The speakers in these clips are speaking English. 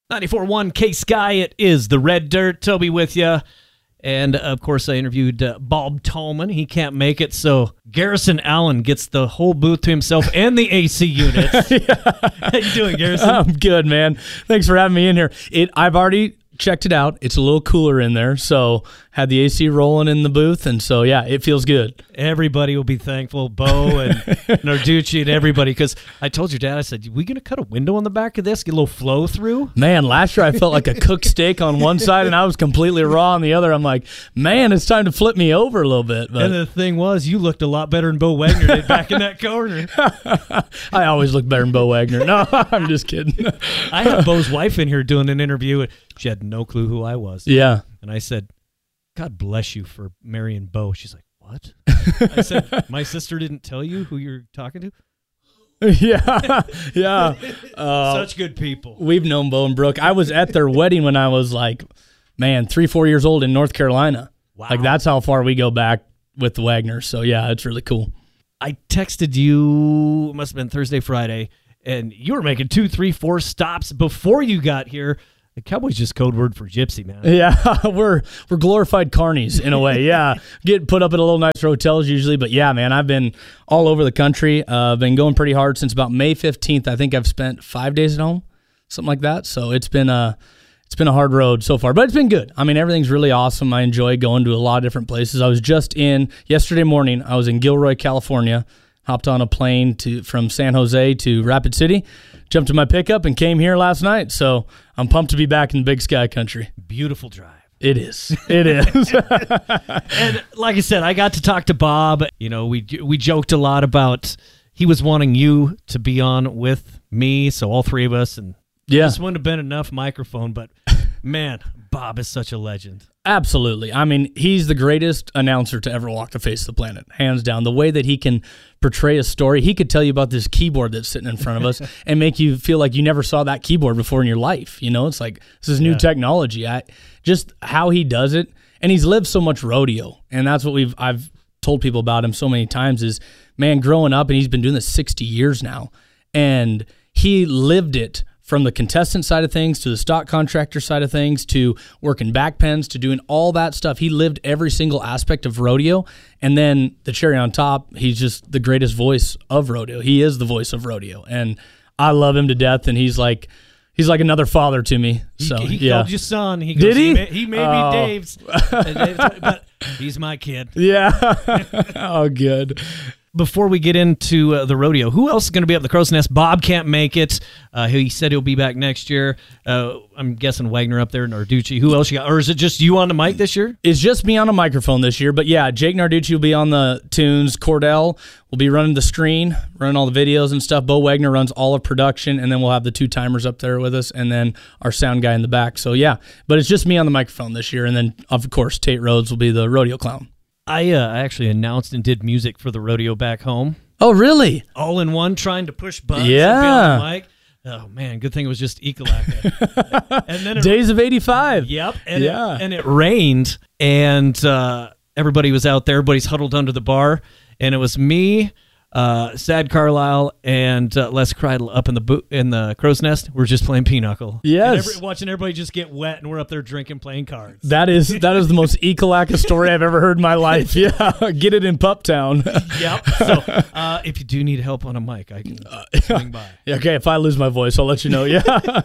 94.1 K-Sky, it is the Red Dirt. Toby with you. And, of course, I interviewed Bob Tallman. He can't make it, so Garrison Allen gets the whole booth to himself and the AC unit. How you doing, Garrison? I'm good, man. Thanks for having me in here. I've already checked it out. It's a little cooler in there, so had the AC rolling in the booth, and so, yeah, it feels good. Everybody will be thankful, Bo and Narducci and everybody, because I told your dad, I said, we going to cut a window on the back of this, get a little flow through? Man, last year I felt like a cooked steak on one side, and I was completely raw on the other. I'm like, man, it's time to flip me over a little bit. But and the thing was, you looked a lot better than Bo Wagner did back in that corner. I always look better than Bo Wagner. No, I'm just kidding. I had Bo's wife in here doing an interview, and she had no clue who I was. Yeah. And I said, God bless you for marrying Bo. She's like, what? I said, my sister didn't tell you who you're talking to? Yeah. Such good people. We've known Bo and Brooke. I was at their wedding when I was like, 3-4 years old in North Carolina. Wow. Like, that's how far we go back with the Wagner. So, yeah, it's really cool. I texted you, it must have been Thursday, Friday, and you were making 2, 3, 4 stops before you got here. The Cowboys just code word for gypsy, man. Yeah, we're glorified carnies in a way. Yeah, get put up at a little nicer hotels usually, but yeah, man, I've been all over the country. Been going pretty hard since about May 15th. I think I've spent 5 days at home, something like that. So it's been a hard road so far, but it's been good. I mean, everything's really awesome. I enjoy going to a lot of different places. I was just yesterday morning. I was in Gilroy, California. Hopped on a plane from San Jose to Rapid City, jumped in my pickup, and came here last night. So I'm pumped to be back in Big Sky country. Beautiful drive. It is. It is. And like I said, I got to talk to Bob. You know, we joked a lot about he was wanting you to be on with me, so all three of us, and this wouldn't have been enough microphone, but man, Bob is such a legend. Absolutely. I mean, he's the greatest announcer to ever walk the face of the planet, hands down. The way that he can portray a story, he could tell you about this keyboard that's sitting in front of us and make you feel like you never saw that keyboard before in your life. You know, it's like, this is new technology. Just how he does it, and he's lived so much rodeo, and that's what I've told people about him so many times is, man, growing up, and he's been doing this 60 years now, and he lived it. From the contestant side of things to the stock contractor side of things to working back pens to doing all that stuff. He lived every single aspect of rodeo. And then the cherry on top, he's just the greatest voice of rodeo. He is the voice of rodeo. And I love him to death. And he's like another father to me. So he called you son. He goes, did he? He may be Dave's, but he's my kid. Yeah. Oh, good. Before we get into the rodeo, who else is going to be up the Crow's Nest? Bob can't make it. He said he'll be back next year. I'm guessing Wagner up there, Narducci. Who else you got? Or is it just you on the mic this year? It's just me on a microphone this year. But yeah, Jake Narducci will be on the tunes. Cordell will be running the screen, running all the videos and stuff. Bo Wagner runs all of production, and then we'll have the 2 timers up there with us, and then our sound guy in the back. So yeah, but it's just me on the microphone this year. And then, of course, Tate Rhodes will be the rodeo clown. I actually announced and did music for the rodeo back home. Oh, really? All in one, trying to push buttons and be on the mic. Oh, man, good thing it was just Ecolab. And then Days of 85. Yep. And it rained, and everybody was out there. Everybody's huddled under the bar, and it was me, Sad Carlisle, and Les Kreidel up in the Crow's Nest. We're just playing pinochle. Yes. And watching everybody just get wet, and we're up there drinking, playing cards. That is the most Ecolaka story I've ever heard in my life. Yeah, get it in Puptown. Yep. So if you do need help on a mic, I can swing by. Yeah, okay, if I lose my voice, I'll let you know. Yeah.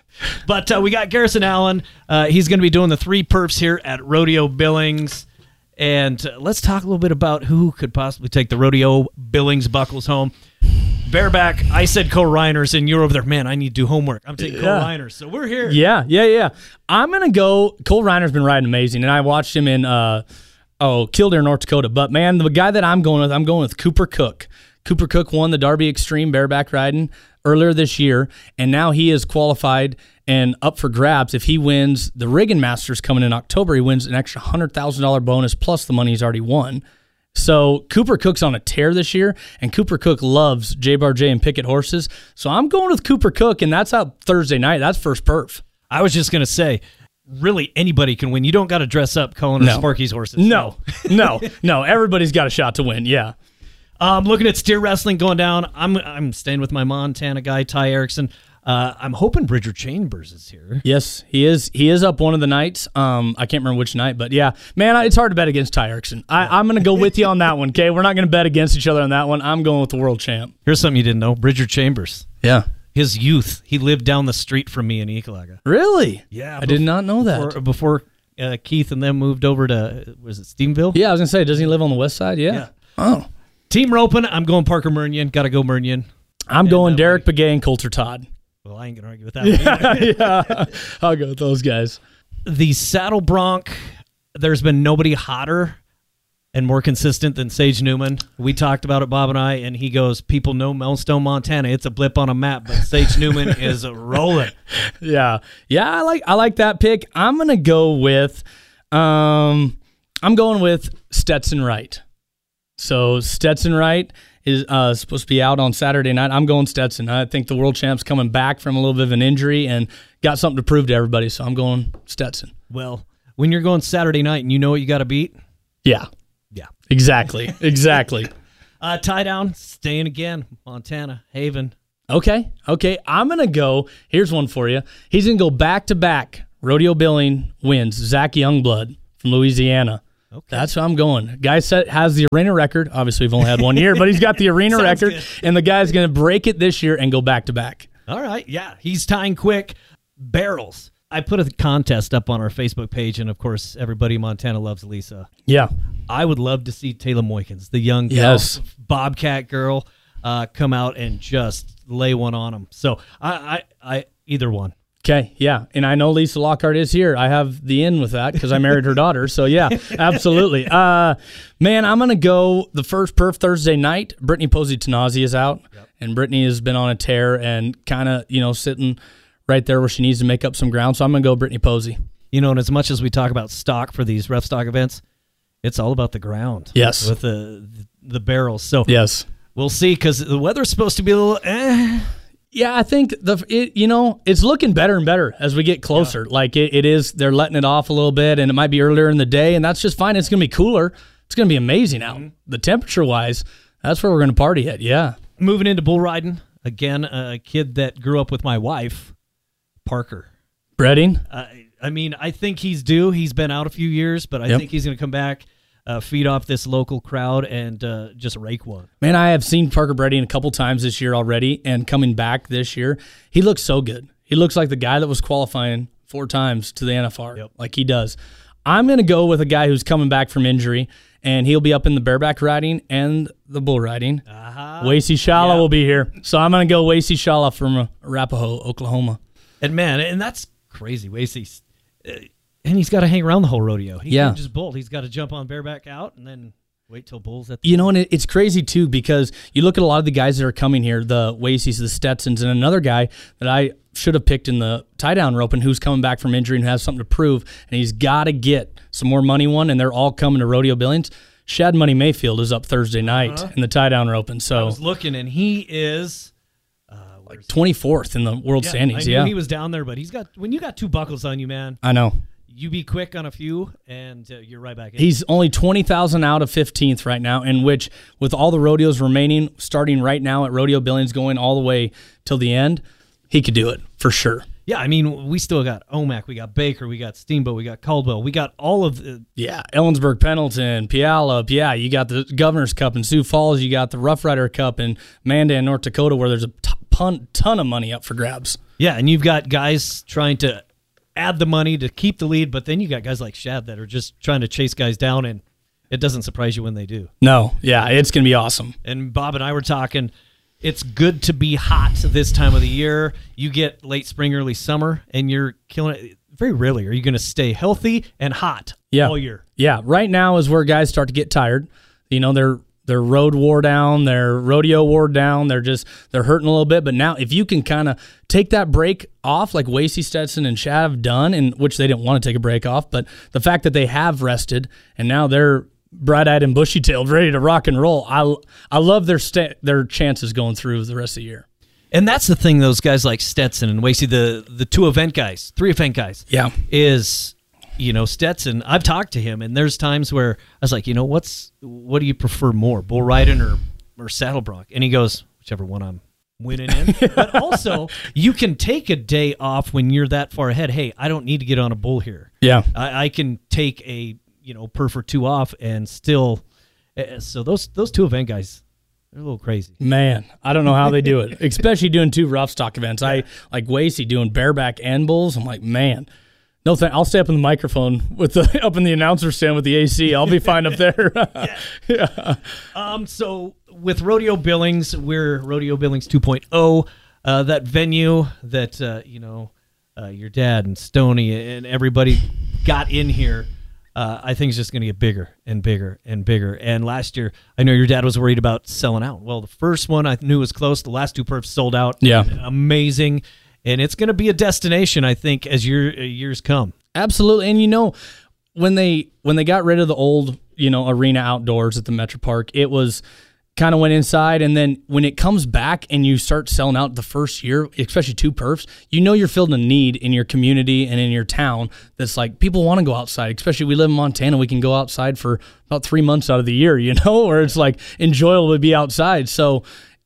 But we got Garrison Allen. He's going to be doing the 3 perfs here at Rodeo Billings. And let's talk a little bit about who could possibly take the Rodeo Billings buckles home. Bareback, I said Cole Reiners, and you're over there. Man, I need to do homework. I'm taking Cole Reiners, so we're here. Yeah. I'm going to go. Cole Reiner's been riding amazing, and I watched him in Kildare, North Dakota. But, man, the guy that I'm going with Cooper Cook. Cooper Cook won the Derby Extreme bareback riding earlier this year, and now he is qualified and up for grabs. If he wins the Riggin Masters coming in October, he wins an extra $100,000 bonus plus the money he's already won. So Cooper Cook's on a tear this year, and Cooper Cook loves J-Bar J and Pickett horses. So I'm going with Cooper Cook, and that's out Thursday night. That's first perf. I was just going to say, really anybody can win. You don't got to dress up Colin or Sparky's horses. No. Everybody's got a shot to win, yeah. Looking at steer wrestling going down, I'm staying with my Montana guy, Ty Erickson. I'm hoping Bridger Chambers is here. Yes, he is. He is up one of the nights. I can't remember which night, but yeah, man, it's hard to bet against Ty Erickson. I'm going to go with you on that one, okay? We're not going to bet against each other on that one. I'm going with the world champ. Here's something you didn't know. Bridger Chambers. Yeah. His youth, he lived down the street from me in Ekalaka. Really? Yeah. I did not know that. Before Keith and them moved over to, was it Stephenville? Yeah, I was going to say, doesn't he live on the west side? Yeah. Oh. Team roping, I'm going Parker Murnion. Got to go Murnion. I'm going Derek Begay and Coulter Todd. Well, I ain't going to argue with that. Yeah. I'll go with those guys. The Saddle Bronc, there's been nobody hotter and more consistent than Sage Newman. We talked about it, Bob and I, and he goes, people know Melstone, Montana. It's a blip on a map, but Sage Newman is rolling. Yeah. I like that pick. I'm going to go with Stetson Wright. So Stetson Wright is supposed to be out on Saturday night. I'm going Stetson. I think the world champ's coming back from a little bit of an injury and got something to prove to everybody, so I'm going Stetson. Well, when you're going Saturday night and you know what you got to beat? Yeah. Exactly. Tie down, staying again, Montana, Haven. Okay. I'm going to go, here's one for you. He's going to go back-to-back Rodeo Billing wins. Zach Youngblood from Louisiana. Okay. That's who I'm going. Guy has the arena record. Obviously, we've only had 1 year, but he's got the arena record, good. And the guy's going to break it this year and go back-to-back. All right, yeah. He's tying quick. Barrels. I put a contest up on our Facebook page, and, of course, everybody in Montana loves Lisa. Yeah. I would love to see Taylor Moykins, the young girl, Bobcat girl, come out and just lay one on him. So, I either one. Okay, yeah, and I know Lisa Lockhart is here. I have the in with that because I married her daughter. So yeah, absolutely. Man, I'm gonna go the first perf Thursday night. Brittany Posey Tanazi is out, and Brittany has been on a tear and kind of sitting right there where she needs to make up some ground. So I'm gonna go Brittany Posey. And as much as we talk about stock for these rough stock events, it's all about the ground. Yes, with the barrels. So yes, we'll see because the weather's supposed to be a little. Yeah, I think it's looking better and better as we get closer. Yeah. Like it is, they're letting it off a little bit, and it might be earlier in the day, and that's just fine. It's going to be cooler. It's going to be amazing out. The temperature-wise, that's where we're going to party at, yeah. Moving into bull riding, again, a kid that grew up with my wife, Parker. Bredding? I think he's due. He's been out a few years, but I think he's going to come back. Feed off this local crowd and just rake one. Man, I have seen Parker Bredding a couple times this year already, and coming back this year, he looks so good. He looks like the guy that was qualifying 4 times to the NFR, like he does. I'm going to go with a guy who's coming back from injury, and he'll be up in the bareback riding and the bull riding. Wasey Shala will be here. So I'm going to go Wasey Shala from Arapahoe, Oklahoma. And that's crazy. Wasey. And he's got to hang around the whole rodeo. He can't just bolt. He's got to jump on bareback out and then wait till bulls at the and it's crazy, too, because you look at a lot of the guys that are coming here, the Waceys, the Stetsons, and another guy that I should have picked in the tie-down roping who's coming back from injury and has something to prove, and he's got to get some more money won, and they're all coming to Rodeo Billings. Shad Money Mayfield is up Thursday night in the tie-down roping. So I was looking, and he is... like 24th in the world standings, I knew he was down there, but when you got 2 buckles on you, man. I know. You be quick on a few, and you're right back in. He's only 20,000 out of 15th right now, in which, with all the rodeos remaining, starting right now at Rodeo Billings, going all the way till the end, he could do it for sure. Yeah, we still got Omak, we got Baker, we got Steamboat, we got Caldwell, we got all of the... Yeah, Ellensburg, Pendleton, Puyallup, you got the Governor's Cup in Sioux Falls, you got the Rough Rider Cup in Mandan, North Dakota, where there's a ton of money up for grabs. Yeah, and you've got guys trying to add the money to keep the lead, but then you got guys like Shad that are just trying to chase guys down, and it doesn't surprise you when they do. No, yeah, it's going to be awesome. And Bob and I were talking, it's good to be hot this time of the year. You get late spring, early summer, and you're killing it. Very rarely are you going to stay healthy and hot all year. Yeah, right now is where guys start to get tired. Their road wore down, their rodeo wore down, they're hurting a little bit. But now if you can kind of take that break off like Wasey, Stetson, and Shad have done, in which they didn't want to take a break off, but the fact that they have rested and now they're bright-eyed and bushy-tailed, ready to rock and roll, I love their chances going through the rest of the year. And that's the thing, those guys like Stetson and Wasey, the 2 event guys, 3 event guys, is... Stetson, I've talked to him, and there's times where I was like, what do you prefer more, bull riding or saddle bronc? And he goes, whichever one I'm winning in. But also, you can take a day off when you're that far ahead. Hey, I don't need to get on a bull here. Yeah. I can take a perf or two off and still. So those two event guys, they're a little crazy. Man, I don't know how they do it, especially doing 2 rough stock events. I like Wasey doing bareback and bulls. I'm like, man. No, I'll stay up in the microphone up in the announcer stand with the AC. I'll be fine up there. Yeah. So with Rodeo Billings, we're Rodeo Billings 2.0. That venue that your dad and Stoney and everybody got in here, I think is just going to get bigger and bigger and bigger. And last year, I know your dad was worried about selling out. Well, the first one I knew was close. The last 2 perfs sold out. Yeah, amazing. And it's going to be a destination, I think, as years come. Absolutely. And when they got rid of the old arena outdoors at the Metro Park, it was kind of went inside. And then when it comes back and you start selling out the first year, especially 2 perfs, you're filling a need in your community and in your town. That's like people want to go outside. Especially we live in Montana, we can go outside for about 3 months out of the year. Where it's like enjoyable to be outside. So.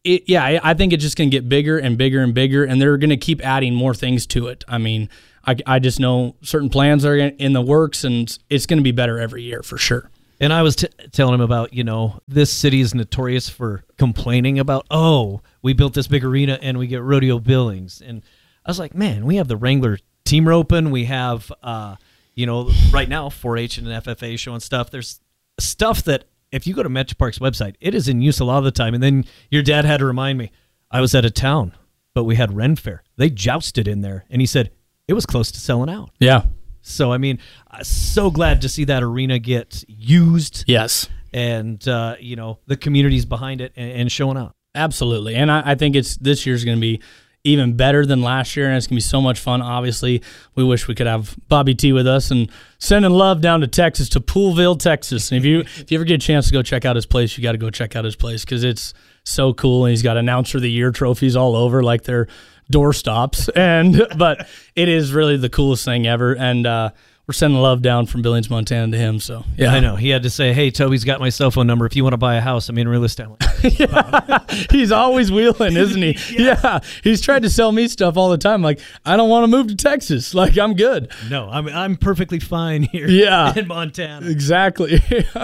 I think it's just going to get bigger and bigger and bigger, and they're going to keep adding more things to it. I mean, I just know certain plans are in the works, and it's going to be better every year for sure. And I was telling him about, this city is notorious for complaining about, we built this big arena and we get Rodeo Billings. And I was like, man, we have the Wrangler team roping. We have, right now, 4-H and an FFA showing stuff. There's stuff that, if you go to Metro Park's website, it is in use a lot of the time. And then your dad had to remind me, I was out of town, but we had Ren Fair. They jousted in there. And he said, it was close to selling out. Yeah. So, I mean, so glad to see that arena get used. Yes. And, the community's behind it and showing up. Absolutely. And I think this year's going to be even better than last year, and it's going to be so much fun. Obviously, we wish we could have Bobby T with us, and sending love down to Texas, to Poolville, Texas. And if you ever get a chance to go check out his place, you got to go check out his place because it's so cool, and he's got Announcer of the Year trophies all over like they're doorstops. But it is really the coolest thing ever, and we're sending love down from Billings, Montana to him. So yeah, I know. He had to say, hey, Toby's got my cell phone number if you want to buy a house. I'm in real estate. He's always wheeling, isn't he? Yeah. He's tried to sell me stuff all the time. Like, I don't want to move to Texas. Like, I'm good. No, I'm perfectly fine here in Montana. Exactly.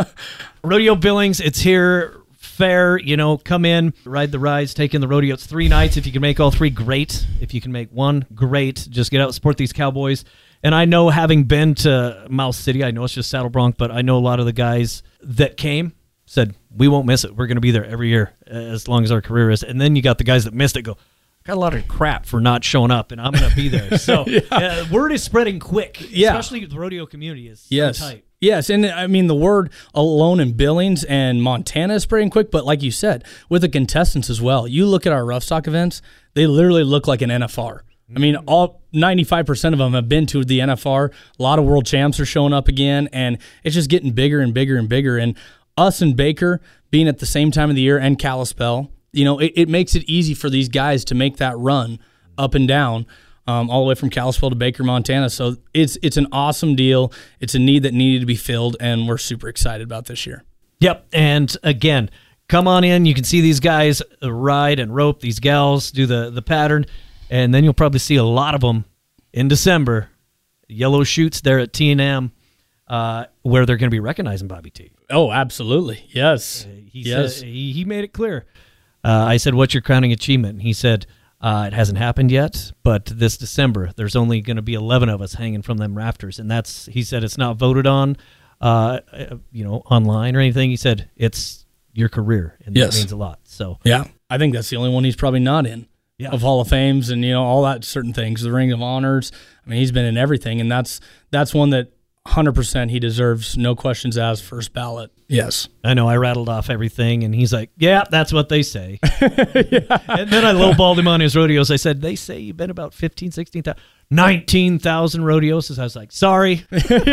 Rodeo Billings, it's here. Fair, come in, ride the rides, take in the rodeo. It's 3 nights. If you can make all 3, great. If you can make 1, great. Just get out and support these Cowboys. And I know, having been to Mouse City, I know it's just Saddle Bronc, but I know a lot of the guys that came said, we won't miss it. We're going to be there every year as long as our career is. And then you got the guys that missed it go, I got a lot of crap for not showing up, and I'm going to be there. So word is spreading quick, especially the rodeo community is so tight. Yes, and I mean, the word alone in Billings and Montana is spreading quick, but like you said, with the contestants as well. You look at our rough stock events, they literally look like an NFR. I mean, all 95% of them have been to the NFR. A lot of world champs are showing up again, and it's just getting bigger and bigger and bigger. And us and Baker being at the same time of the year, and Kalispell, it makes it easy for these guys to make that run up and down, all the way from Kalispell to Baker, Montana. So it's an awesome deal. It's a need that needed to be filled, and we're super excited about this year. Yep, and again, come on in. You can see these guys ride and rope, these gals do the pattern. And then you'll probably see a lot of them in December, yellow shoots there at T&M, where they're going to be recognizing Bobby T. Oh, absolutely. Yes. He made it clear. I said, what's your crowning achievement? And he said, it hasn't happened yet, but this December, there's only going to be 11 of us hanging from them rafters. And he said, it's not voted on, online or anything. He said, it's your career, and that means a lot. So yeah, I think that's the only one he's probably not in. Yeah. Of Hall of Fames and all that certain things, the Ring of Honors. I mean, he's been in everything, and that's one that 100% he deserves, no questions asked, first ballot. Yes, I know. I rattled off everything, and he's like, "Yeah, that's what they say." And then I lowballed him on his rodeos. I said, "They say you've been about 15, 16,000, 19,000 rodeos." I was like, "Sorry."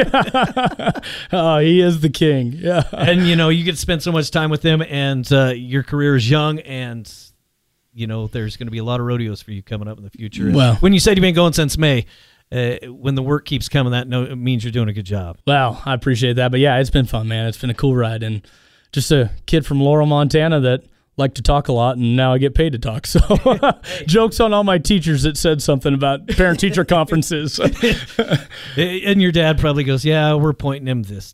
Oh, he is the king. Yeah, and you get to spend so much time with him, and your career is young, and there's going to be a lot of rodeos for you coming up in the future. Well, when you said you've been going since May, when the work keeps coming, it means you're doing a good job. Well, I appreciate that. But yeah, it's been fun, man. It's been a cool ride. And just a kid from Laurel, Montana that like to talk a lot, and now I get paid to talk. So jokes on all my teachers that said something about parent-teacher conferences. And your dad probably goes, yeah, we're pointing him this.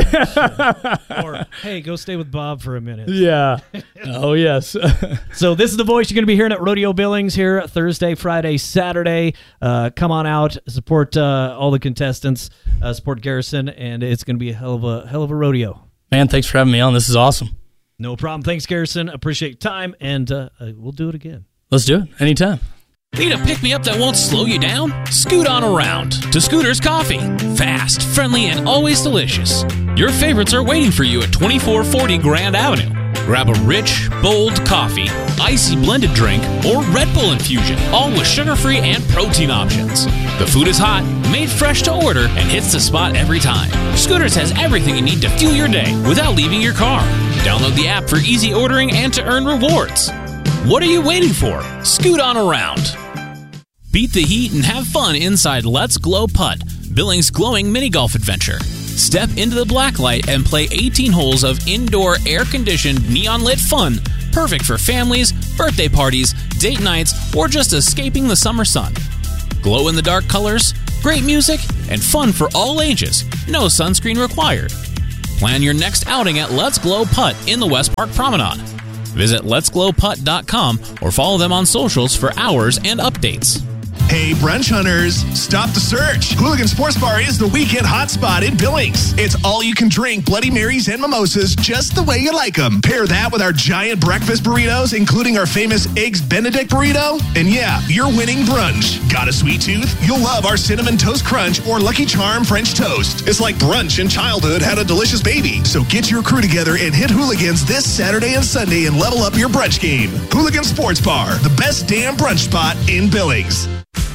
Or, hey, go stay with Bob for a minute. Yeah. Oh, yes. So this is the voice you're going to be hearing at Rodeo Billings here Thursday, Friday, Saturday. Come on out, support all the contestants, support Garrison, and it's going to be a hell of a rodeo. Man, thanks for having me on. This is awesome. No problem. Thanks, Garrison. Appreciate your time, and we'll do it again. Let's do it. Anytime. Need a pick-me-up that won't slow you down? Scoot on around to Scooter's Coffee. Fast, friendly, and always delicious. Your favorites are waiting for you at 2440 Grand Avenue. Grab a rich, bold coffee, icy blended drink, or Red Bull infusion, all with sugar-free and protein options. The food is hot, made fresh to order, and hits the spot every time. Scooters has everything you need to fuel your day without leaving your car. Download the app for easy ordering and to earn rewards. What are you waiting for? Scoot on around. Beat the heat and have fun inside Let's Glow Putt, Billings' glowing mini golf adventure. Step into the black light and play 18 holes of indoor air-conditioned neon-lit fun, perfect for families, birthday parties, date nights, or just escaping the summer sun. Glow-in-the-dark colors, great music, and fun for all ages. No sunscreen required. Plan your next outing at Let's Glow Putt in the West Park Promenade. Visit letsglowputt.com or follow them on socials for hours and updates. Hey, brunch hunters, stop the search. Hooligan Sports Bar is the weekend hotspot in Billings. It's all you can drink Bloody Marys and mimosas just the way you like them. Pair that with our giant breakfast burritos, including our famous Eggs Benedict burrito. And yeah, you're winning brunch. Got a sweet tooth? You'll love our Cinnamon Toast Crunch or Lucky Charm French Toast. It's like brunch in childhood had a delicious baby. So get your crew together and hit Hooligans this Saturday and Sunday and level up your brunch game. Hooligan Sports Bar, the best damn brunch spot in Billings.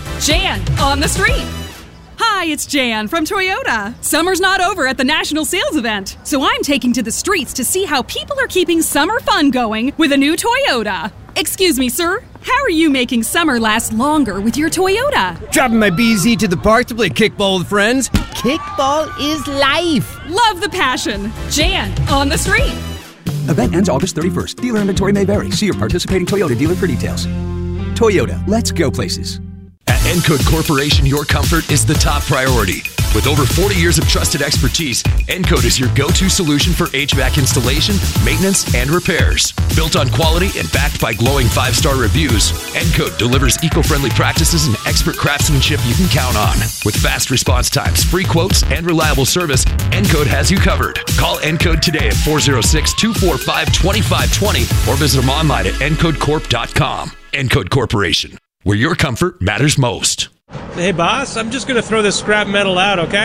Jan on the street. Hi, it's Jan from Toyota. Summer's not over at the National Sales Event, so I'm taking to the streets to see how people are keeping summer fun going with a new Toyota. Excuse me, sir. How are you making summer last longer with your Toyota? Dropping my BZ to the park to play kickball with friends. Kickball is life. Love the passion. Jan on the street. Event ends August 31st. Dealer inventory may vary. See your participating Toyota dealer for details. Toyota, let's go places. At Encode Corporation, your comfort is the top priority. With over 40 years of trusted expertise, Encode is your go-to solution for HVAC installation, maintenance, and repairs. Built on quality and backed by glowing 5-star reviews, Encode delivers eco-friendly practices and expert craftsmanship you can count on. With fast response times, free quotes, and reliable service, Encode has you covered. Call Encode today at 406-245-2520 or visit them online at encodecorp.com. Encode Corporation, where your comfort matters most. Hey, boss, I'm just going to throw this scrap metal out, okay?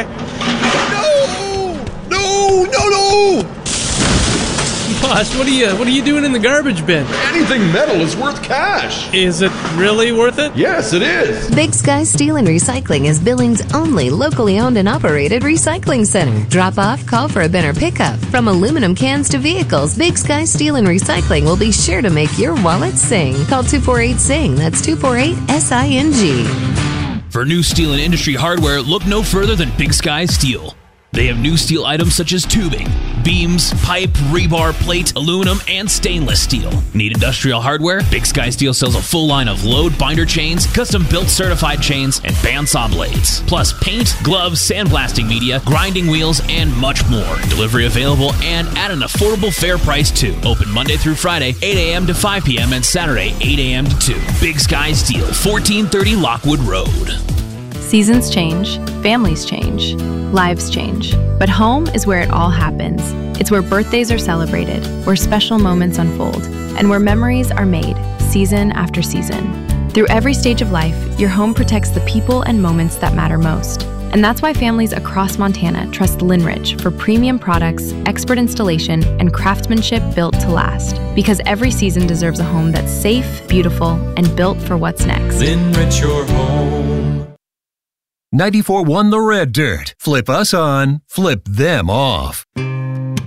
No! Boss, what are you doing in the garbage bin? Anything metal is worth cash. Is it really worth it? Yes, it is. Big Sky Steel and Recycling is Billings' only locally owned and operated recycling center. Drop off, call for a bin or pickup. From aluminum cans to vehicles, Big Sky Steel and Recycling will be sure to make your wallet sing. Call 248-SING. That's 248-SING. For new steel and industry hardware, look no further than Big Sky Steel. They have new steel items such as tubing, beams, pipe, rebar, plate, aluminum, and stainless steel. Need industrial hardware? Big Sky Steel sells a full line of load binder chains, custom-built certified chains, and bandsaw blades. Plus paint, gloves, sandblasting media, grinding wheels, and much more. Delivery available and at an affordable fair price too. Open Monday through Friday, 8 a.m. to 5 p.m. and Saturday, 8 a.m. to 2. Big Sky Steel, 1430 Lockwood Road. Seasons change, families change, lives change. But home is where it all happens. It's where birthdays are celebrated, where special moments unfold, and where memories are made, season after season. Through every stage of life, your home protects the people and moments that matter most. And that's why families across Montana trust Linrich for premium products, expert installation, and craftsmanship built to last. Because every season deserves a home that's safe, beautiful, and built for what's next. Linrich your home. 94.1 The Red Dirt. Flip us on, flip them off.